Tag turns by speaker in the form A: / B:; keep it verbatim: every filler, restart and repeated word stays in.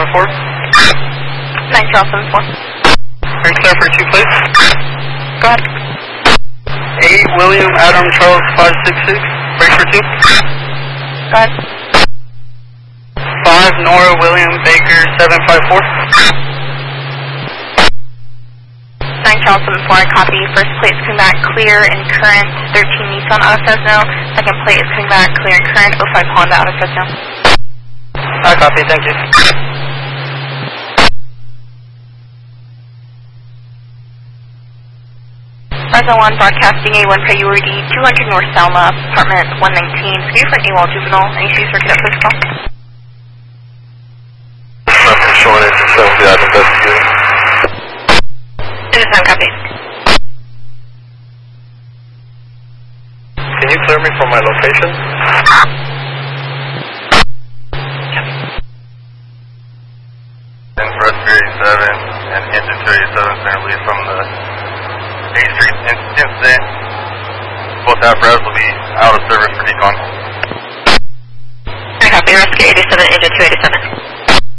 A: four.
B: nine Charles seven four.
A: Are you clear for two, please?
B: Go ahead.
A: eight William Adam Charles five six six. Break for two.
B: Go ahead.
A: five Nora William Baker seven five four.
B: nine Charles seven four, copy. First plate is coming back clear and current, thirteen Nissan out of Fresno. Second plate is coming back clear and current, oh five Honda out of Fresno.
A: I copy, thank you.
B: Fresno one, broadcasting A one priority, two hundred North Salma, apartment one nineteen. Security for A W O L juvenile. Any issues for cadet please call?
A: Nothing showing it, just seven five investigating.
B: This is time copy.
A: Can you clear me from my location? And Raspberry seven and engine two eighty-seven apparently from the A Street incident. Both apparatus will be out of service for decon.
B: I copy. Rescue eighty-seven, engine two eighty-seven.